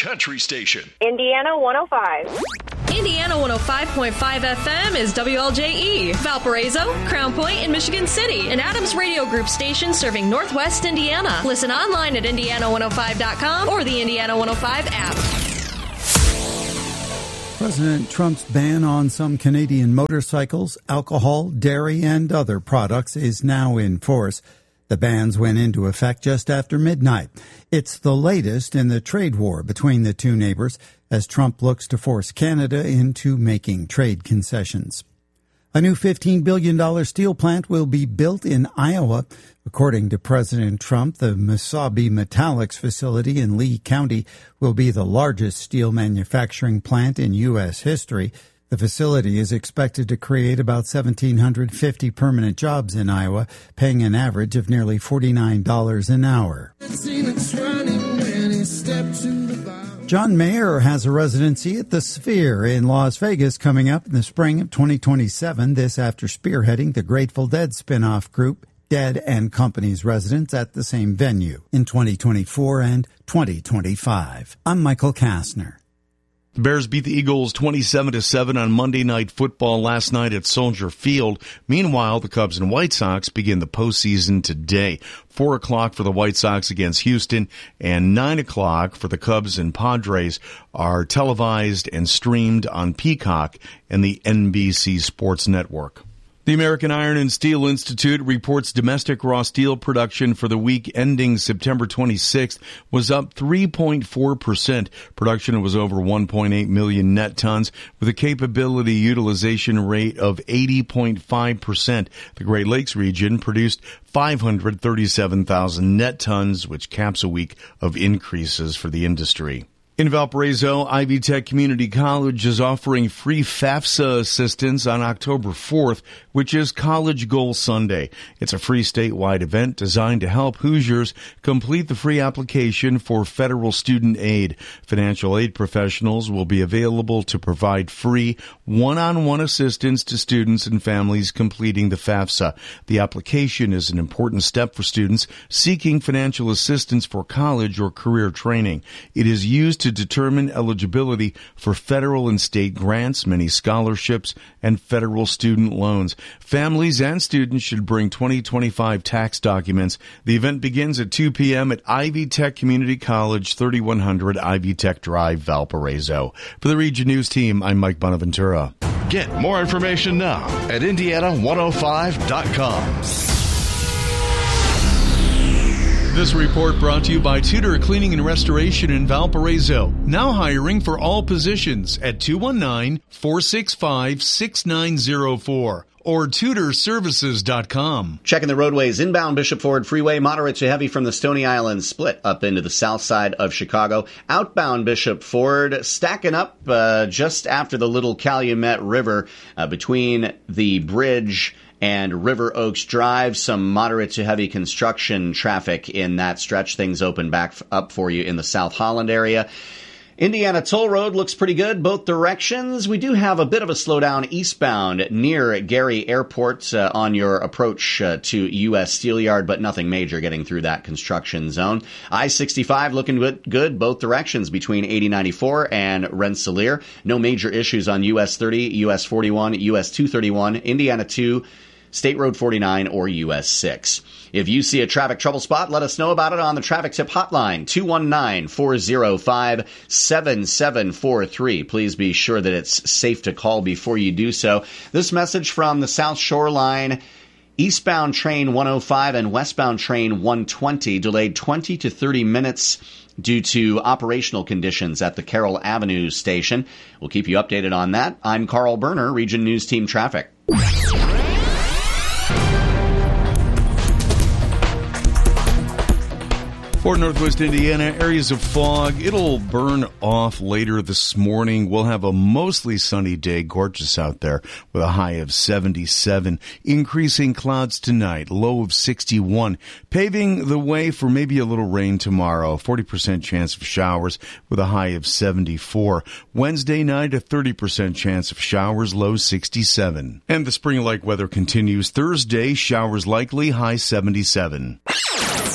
country station. Indiana 105. Indiana 105.5 FM is WLJE, Valparaiso, Crown Point, and Michigan City, an Adams Radio Group station serving Northwest Indiana. Listen online at Indiana105.com or the Indiana 105 app. President Trump's ban on some Canadian motorcycles, alcohol, dairy, and other products is now in force. The bans went into effect just after midnight. It's the latest in the trade war between the two neighbors as Trump looks to force Canada into making trade concessions. A new $15 billion steel plant will be built in Iowa. According to President Trump, the Mesabi Metallics facility in Lee County will be the largest steel manufacturing plant in U.S. history. The facility is expected to create about 1,750 permanent jobs in Iowa, paying an average of nearly $49 an hour. John Mayer has a residency at the Sphere in Las Vegas coming up in the spring of 2027, this after spearheading the Grateful Dead spin-off group Dead and Company's residence at the same venue in 2024 and 2025. I'm Michael Kastner. The Bears beat the Eagles 27-7 on Monday Night Football last night at Soldier Field. Meanwhile, the Cubs and White Sox begin the postseason today. 4 o'clock for the White Sox against Houston, and 9 o'clock for the Cubs and Padres are televised and streamed on Peacock and the NBC Sports Network. The American Iron and Steel Institute reports domestic raw steel production for the week ending September 26th was up 3.4%. Production was over 1.8 million net tons with a capability utilization rate of 80.5%. The Great Lakes region produced 537,000 net tons, which caps a week of increases for the industry. In Valparaiso, Ivy Tech Community College is offering free FAFSA assistance on October 4th, which is College Goal Sunday. It's a free statewide event designed to help Hoosiers complete the free application for federal student aid. Financial aid professionals will be available to provide free one-on-one assistance to students and families completing the FAFSA. The application is an important step for students seeking financial assistance for college or career training. It is used to determine eligibility for federal and state grants, many scholarships, and federal student loans. Families and students should bring 2025 tax documents. The event begins at 2 p.m. at Ivy Tech Community College, 3100 Ivy Tech Drive, Valparaiso. For the Region News Team, I'm Mike Bonaventura. Get more information now at Indiana105.com. This report brought to you by Tudor Cleaning and Restoration in Valparaiso. Now hiring for all positions at 219-465-6904 or TudorServices.com. Checking the roadways inbound Bishop Ford Freeway, moderate to heavy from the Stony Island split up into the south side of Chicago. Outbound Bishop Ford stacking up just after the Little Calumet River between the bridge and River Oaks Drive. Some moderate to heavy construction traffic in that stretch. Things open back up for you in the South Holland area. Indiana Toll Road looks pretty good both directions. We do have a bit of a slowdown eastbound near Gary Airport on your approach to U.S. Steel Yard, but nothing major getting through that construction zone. I-65 looking good both directions between 8094 and Rensselaer. No major issues on U.S. 30, U.S. 41, U.S. 231, Indiana 2, State Road 49, or US 6. If you see a traffic trouble spot, let us know about it on the Traffic Tip Hotline, 219-405-7743. Please be sure that it's safe to call before you do so. This message from the South Shoreline: eastbound train 105 and westbound train 120 delayed 20 to 30 minutes due to operational conditions at the Carroll Avenue station. We'll keep you updated on that. I'm Carl Berner, Region News Team Traffic. For Northwest Indiana, areas of fog. It'll burn off later this morning. We'll have a mostly sunny day, gorgeous out there, with a high of 77. Increasing clouds tonight, low of 61. Paving the way for maybe a little rain tomorrow. 40% chance of showers with a high of 74. Wednesday night, a 30% chance of showers, low 67. And the spring-like weather continues. Thursday, showers likely, high 77.